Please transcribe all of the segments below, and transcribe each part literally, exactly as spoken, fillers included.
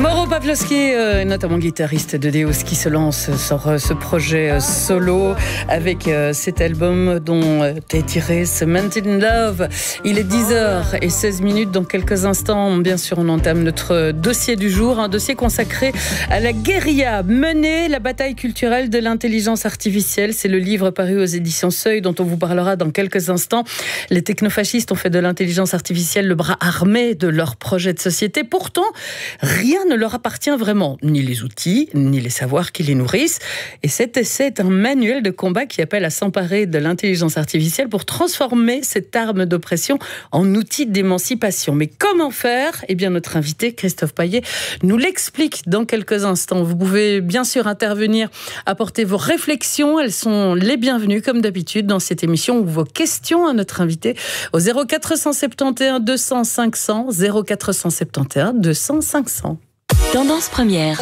Mauro Pavlovski, euh, notamment guitariste de Deus, qui se lance sur euh, ce projet euh, solo avec euh, cet album dont euh, est tiré Cement in Love. Il est dix heures seize minutes. Dans quelques instants, bien sûr, on entame notre dossier du jour, un dossier consacré à la guérilla, mener la bataille culturelle de l'intelligence artificielle. C'est le livre paru aux éditions Seuil dont on vous parlera dans quelques instants. Les technofascistes ont fait de l'intelligence artificielle le bras armé de leur projet de société. Pourtant, rien ne leur appartient vraiment, ni les outils, ni les savoirs qui les nourrissent. Et cet essai est un manuel de combat qui appelle à s'emparer de l'intelligence artificielle pour transformer cette arme d'oppression en outil d'émancipation. Mais comment faire ? Eh bien, notre invité, Christophe Paillet, nous l'explique dans quelques instants. Vous pouvez bien sûr intervenir, apporter vos réflexions. Elles sont les bienvenues, comme d'habitude, dans cette émission, ou vos questions à notre invité au zéro quatre cent soixante-onze deux cents cinq cents, zéro quatre cent soixante-onze deux cents cinq cents. Tendance première.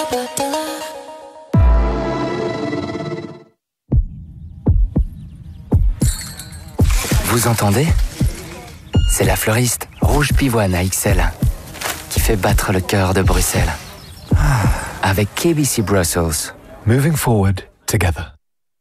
Vous entendez ? C'est la fleuriste Rouge Pivoine A X L qui fait battre le cœur de Bruxelles. Avec K B C Brussels. Moving forward together.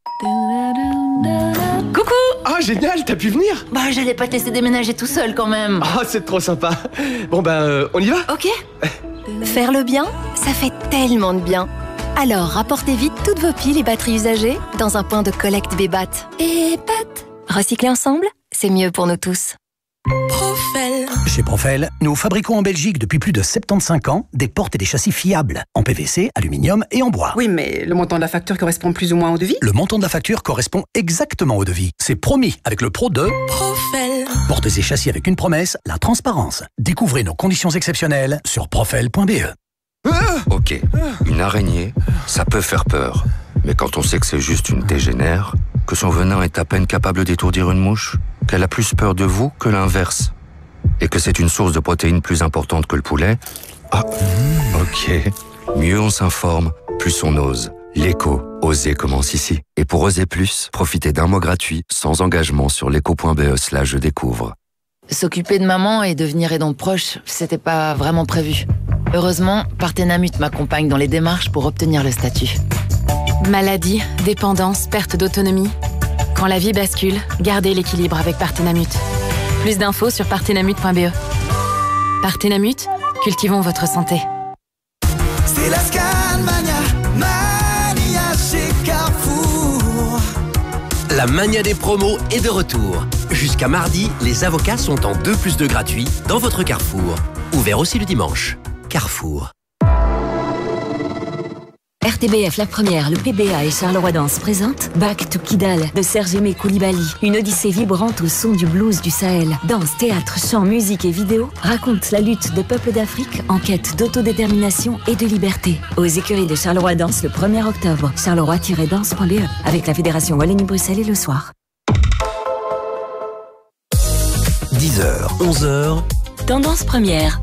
Coucou! Ah, génial, t'as pu venir? Bah, j'allais pas te laisser déménager tout seul quand même. Ah, c'est trop sympa. Bon, ben, euh, on y va? Ok. Faire le bien, ça fait tellement de bien. Alors, rapportez vite toutes vos piles et batteries usagées dans un point de collecte Bébat. Et Bébat. Recycler ensemble, c'est mieux pour nous tous. Profel. Chez Profel, nous fabriquons en Belgique depuis plus de soixante-quinze ans des portes et des châssis fiables, en P V C, aluminium et en bois. Oui, mais le montant de la facture correspond plus ou moins au devis? Le montant de la facture correspond exactement au devis. C'est promis avec le pro de Profel. Portes et châssis avec une promesse, la transparence. Découvrez nos conditions exceptionnelles sur profel point b e. Ok, une araignée, ça peut faire peur. Mais quand on sait que c'est juste une tégénère, que son venin est à peine capable d'étourdir une mouche, qu'elle a plus peur de vous que l'inverse, et que c'est une source de protéines plus importante que le poulet, ah, ok. Mieux on s'informe, plus on ose. L'écho, oser commence ici. Et pour oser plus, profitez d'un mois gratuit, sans engagement sur l'écho point b e slash je découvre. S'occuper de maman et devenir aidante proche, c'était pas vraiment prévu. Heureusement, Partenamut m'accompagne dans les démarches pour obtenir le statut. Maladie, dépendance, perte d'autonomie. Quand la vie bascule, gardez l'équilibre avec Partenamut. Plus d'infos sur partenamut point b e. Partenamut, cultivons votre santé. C'est la Scanmania, Mania chez Carrefour. La mania des promos est de retour. Jusqu'à mardi, les avocats sont en deux plus deux gratuits dans votre Carrefour. Ouvert aussi le dimanche. Carrefour. R T B F La Première, le P B A et Charleroi Danse présentent Back to Kidal de Serge Aimé Koulibaly. Une odyssée vibrante au son du blues du Sahel. Danse, théâtre, chant, musique et vidéo raconte la lutte de peuples d'Afrique en quête d'autodétermination et de liberté. Aux écuries de Charleroi Danse le premier octobre. charleroi tiret danse point b e avec la Fédération Wallonie-Bruxelles et le soir. dix heures, onze heures. Tendance première.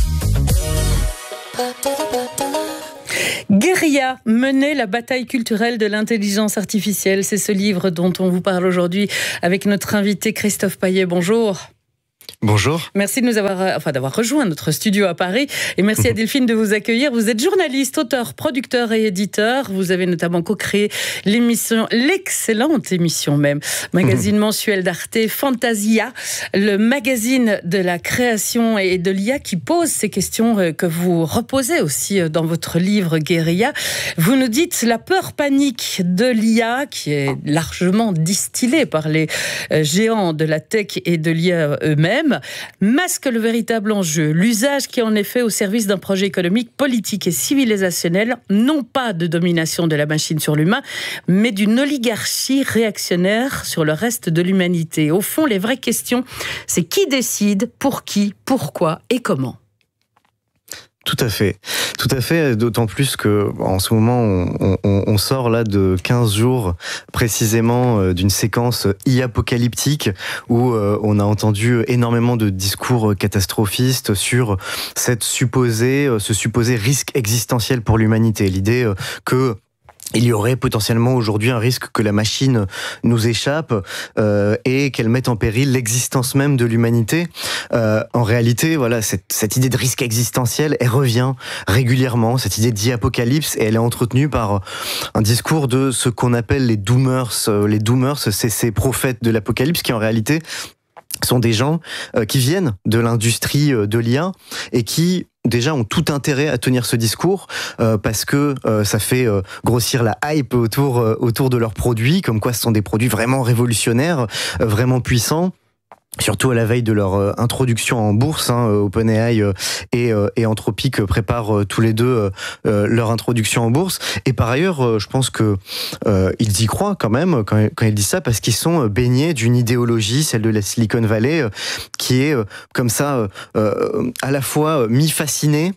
Guérilla, mener la bataille culturelle de l'intelligence artificielle. C'est ce livre dont on vous parle aujourd'hui avec notre invité Christophe Paillet. Bonjour. Bonjour. Merci de nous avoir, enfin, d'avoir rejoint notre studio à Paris. Et merci à Delphine de vous accueillir. Vous êtes journaliste, auteur, producteur et éditeur. Vous avez notamment co-créé l'émission, l'excellente émission même, magazine mensuel d'Arte, Fantasia, le magazine de la création et de l'I A qui pose ces questions que vous reposez aussi dans votre livre Guérilla. Vous nous dites la peur panique de l'I A qui est largement distillée par les géants de la tech et de l'I A eux-mêmes, masque le véritable enjeu, l'usage qui est en effet au service d'un projet économique, politique et civilisationnel, non pas de domination de la machine sur l'humain, mais d'une oligarchie réactionnaire sur le reste de l'humanité. Au fond, les vraies questions, c'est qui décide, pour qui, pourquoi et comment. Tout à fait, tout à fait, d'autant plus que en ce moment on, on, on sort là de quinze jours précisément d'une séquence e-apocalyptique où on a entendu énormément de discours catastrophistes sur cette supposée, ce supposé risque existentiel pour l'humanité, l'idée que il y aurait potentiellement aujourd'hui un risque que la machine nous échappe euh, et qu'elle mette en péril l'existence même de l'humanité. Euh, en réalité, voilà, cette, cette idée de risque existentiel, elle revient régulièrement, cette idée d'e-apocalypse, et elle est entretenue par un discours de ce qu'on appelle les doomers. Les doomers, c'est ces prophètes de l'apocalypse qui en réalité sont des gens euh, qui viennent de l'industrie euh, de l'I A et qui déjà ont tout intérêt à tenir ce discours euh, parce que euh, ça fait euh, grossir la hype autour euh, autour de leurs produits, comme quoi ce sont des produits vraiment révolutionnaires, euh, vraiment puissants. Surtout à la veille de leur euh, introduction en bourse, hein, OpenAI euh, et, euh, et Anthropic préparent euh, tous les deux euh, leur introduction en bourse. Et par ailleurs, euh, je pense que euh, ils y croient quand même quand, quand ils disent ça, parce qu'ils sont baignés d'une idéologie, celle de la Silicon Valley, euh, qui est euh, comme ça euh, à la fois mi-fascinée,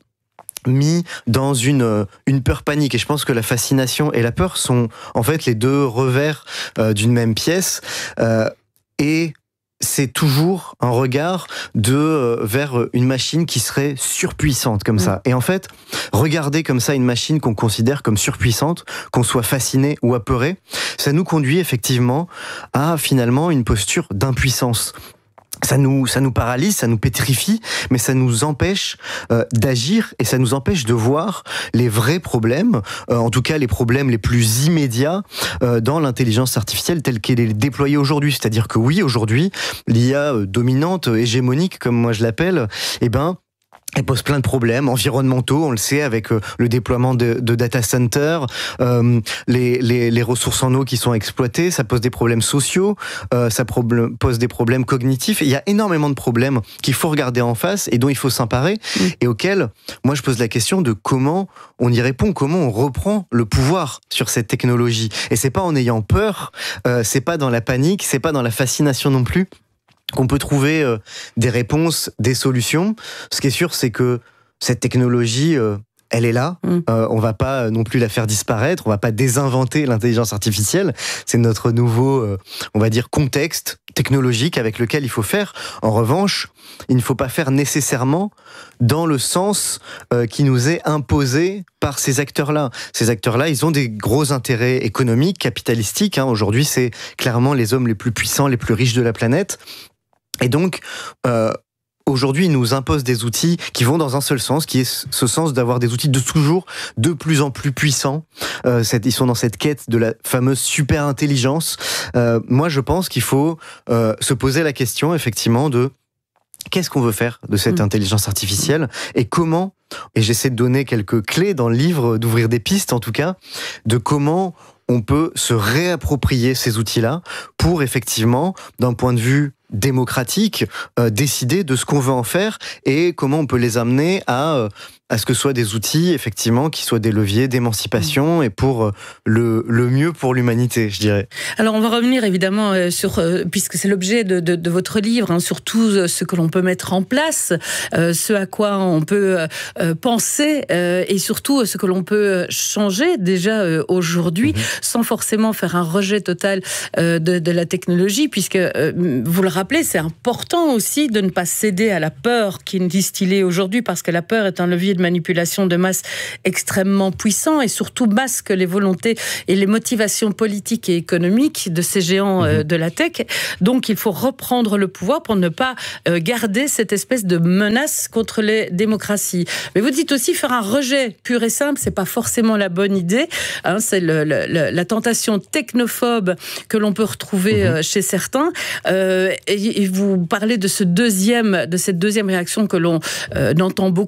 mis dans une une peur panique. Et je pense que la fascination et la peur sont en fait les deux revers euh, d'une même pièce. Euh, et c'est toujours un regard de euh, vers une machine qui serait surpuissante comme ça. Et en fait, regarder comme ça une machine qu'on considère comme surpuissante, qu'on soit fasciné ou apeuré, ça nous conduit effectivement à finalement une posture d'impuissance. Ça nous, ça nous paralyse, ça nous pétrifie, mais ça nous empêche euh, d'agir et ça nous empêche de voir les vrais problèmes, euh, en tout cas les problèmes les plus immédiats euh, dans l'intelligence artificielle telle qu'elle est déployée aujourd'hui. C'est-à-dire que oui, aujourd'hui, l'I A dominante, hégémonique, comme moi je l'appelle, eh ben, elle pose plein de problèmes environnementaux, on le sait, avec euh, le déploiement de, de data centers, euh, les, les, les ressources en eau qui sont exploitées, ça pose des problèmes sociaux, euh, ça problème, pose des problèmes cognitifs. Il y a énormément de problèmes qu'il faut regarder en face et dont il faut s'emparer, mmh. et auxquels, moi je pose la question de comment on y répond, comment on reprend le pouvoir sur cette technologie. Et c'est pas en ayant peur, euh, c'est pas dans la panique, c'est pas dans la fascination non plus qu'on peut trouver euh, des réponses, des solutions. Ce qui est sûr, c'est que cette technologie, euh, elle est là. Mm. Euh, on va pas non plus la faire disparaître. On va pas désinventer l'intelligence artificielle. C'est notre nouveau, euh, on va dire, contexte technologique avec lequel il faut faire. En revanche, il ne faut pas faire nécessairement dans le sens euh, qui nous est imposé par ces acteurs-là. Ces acteurs-là, ils ont des gros intérêts économiques, capitalistiques. Hein. Aujourd'hui, c'est clairement les hommes les plus puissants, les plus riches de la planète. Et donc, euh, aujourd'hui, ils nous imposent des outils qui vont dans un seul sens, qui est ce sens d'avoir des outils de toujours de plus en plus puissants. Euh, ils sont dans cette quête de la fameuse super-intelligence. Euh, moi, je pense qu'il faut euh, se poser la question, effectivement, de qu'est-ce qu'on veut faire de cette mmh. intelligence artificielle et comment, et j'essaie de donner quelques clés dans le livre, d'ouvrir des pistes en tout cas, de comment on peut se réapproprier ces outils-là pour effectivement, d'un point de vue démocratique, euh, décider de ce qu'on veut en faire et comment on peut les amener à, euh, à ce que ce soit des outils, effectivement, qui soient des leviers d'émancipation et pour euh, le, le mieux pour l'humanité, je dirais. Alors, on va revenir évidemment euh, sur, euh, puisque c'est l'objet de, de, de votre livre, hein, sur tout ce que l'on peut mettre en place, euh, ce à quoi on peut euh, penser euh, et surtout ce que l'on peut changer déjà euh, aujourd'hui, mmh. sans forcément faire un rejet total euh, de, de la technologie, puisque euh, vous le rappelez, c'est important aussi de ne pas céder à la peur qui est distillée aujourd'hui, parce que la peur est un levier de manipulation de masse extrêmement puissant et surtout masque les volontés et les motivations politiques et économiques de ces géants mmh. euh, de la tech. Donc il faut reprendre le pouvoir pour ne pas euh, garder cette espèce de menace contre les démocraties. Mais vous dites aussi faire un rejet pur et simple, c'est pas forcément la bonne idée. Hein, c'est le, le, le, la tentation technophobe que l'on peut retrouver mmh. euh, chez certains. Euh, et, et vous parlez de ce deuxième, de cette deuxième réaction que l'on euh, entend beaucoup